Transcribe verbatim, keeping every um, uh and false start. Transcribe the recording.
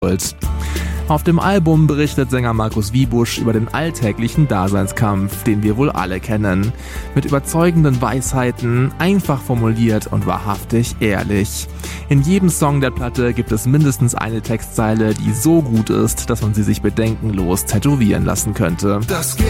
Auf dem Album berichtet Sänger Markus Wiebusch über den alltäglichen Daseinskampf, den wir wohl alle kennen. Mit überzeugenden Weisheiten, einfach formuliert und wahrhaftig ehrlich. In jedem Song der Platte gibt es mindestens eine Textzeile, die so gut ist, dass man sie sich bedenkenlos tätowieren lassen könnte. Das geht